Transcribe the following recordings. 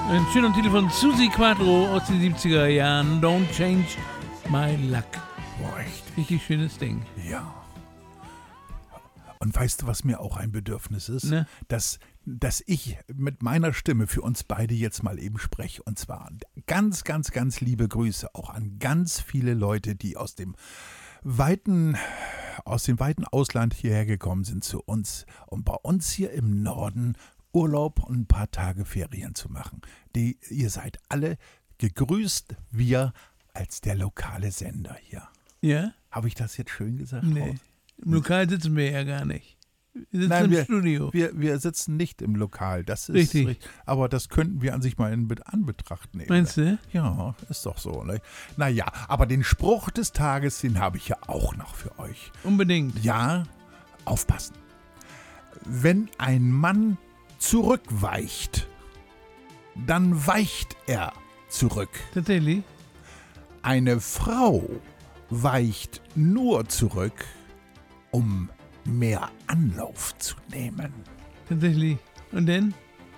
Ein schöner Titel von Susi Quatro aus den 70er Jahren. Don't Change My Luck. Boah, echt. Richtig schönes Ding. Ja. Und weißt du, was mir auch ein Bedürfnis ist? Ne? Dass ich mit meiner Stimme für uns beide jetzt mal eben spreche. Und zwar ganz, ganz, ganz liebe Grüße auch an ganz viele Leute, die aus dem weiten Ausland hierher gekommen sind zu uns, um bei uns hier im Norden Urlaub und ein paar Tage Ferien zu machen. Ihr seid alle gegrüßt, wir als der lokale Sender hier. Ja? Habe ich das jetzt schön gesagt? Nee. Im Lokal sitzen wir ja gar nicht. Wir sitzen Nein, im Studio. Wir sitzen nicht im Lokal. Das ist Richtig. Aber das könnten wir an sich mal in Anbetracht nehmen. Meinst du? Ja, ist doch so. Ne? Naja, aber den Spruch des Tages, den habe ich ja auch noch für euch. Unbedingt. Ja, aufpassen. Wenn ein Mann zurückweicht, dann weicht er zurück. Tatsächlich? Eine Frau weicht nur zurück, um mehr Anlauf zu nehmen. Tatsächlich. Und denn?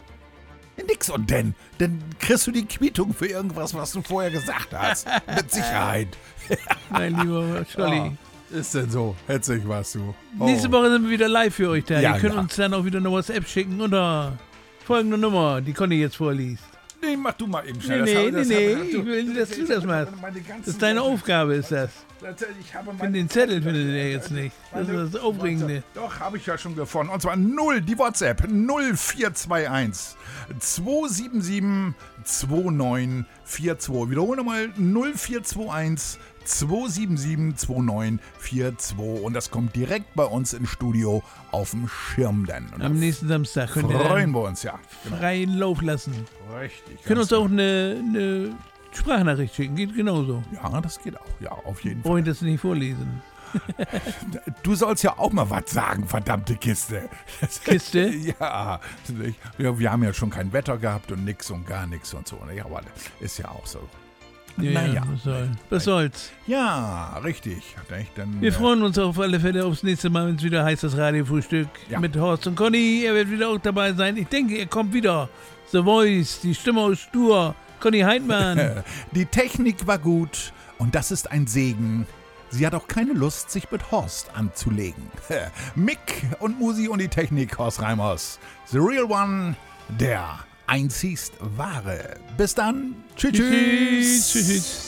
Nix und denn kriegst du die Quittung für irgendwas, was du vorher gesagt hast. Mit Sicherheit. Mein lieber Scholli. Ist denn so? Hetzig warst du. Oh. Nächste Woche sind wir wieder live für euch da. Ja, Ihr könnt ja. uns dann auch wieder eine WhatsApp schicken unter folgende Nummer, die Conny jetzt vorliest. Nee, mach du mal eben schnell. Nee, ich will, dass du das machst. Das ist deine Aufgabe, ist das. Ich habe Den Zettel findet ihr jetzt nicht. Das ist das Aufregende. Doch, habe ich ja schon gefunden. Und zwar 0, die WhatsApp 0421 277 2942. Wiederhole nochmal 0421 277 2942. Und das kommt direkt bei uns im Studio auf dem Schirm dann. Und Am nächsten Samstag könnt ihr freuen dann wir uns, ja. Genau. freien Lauf lassen. Richtig. Könnt uns ganz auch eine Sprachnachricht schicken, geht genauso. genau. Ja, das geht auch. Ja, auf jeden Fall. Brauche ich das nicht vorlesen. Du sollst ja auch mal was sagen, verdammte Kiste. Kiste? Ja, wir haben ja schon kein Wetter gehabt und nix und gar nichts und so. Ne? Aber das ist ja auch so. Naja. Was soll's. Ja, richtig. Dann, Wir freuen uns auf alle Fälle aufs nächste Mal, wenn es wieder heißt, das Radiofrühstück mit Horst und Conny. Er wird wieder auch dabei sein. Ich denke, er kommt wieder. The Voice, die Stimme aus Stur. Conny Heidmann. Die Technik war gut und das ist ein Segen. Sie hat auch keine Lust, sich mit Horst anzulegen. Mick und Musi und die Technik, Horst Reimers. The Real One, der einzigst wahre. Bis dann. Tschüss. Tschüss.